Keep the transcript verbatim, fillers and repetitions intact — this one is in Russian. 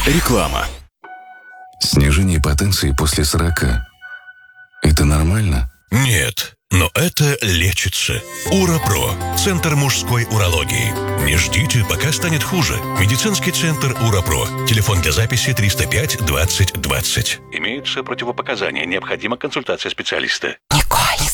Реклама. Снижение потенции после сорока – это нормально? Нет, но это лечится. Урапро. Центр мужской урологии. Не ждите, пока станет хуже. Медицинский центр Урапро. Телефон для записи триста пять двадцать двадцать. Имеются противопоказания. Необходима консультация специалиста. Николь.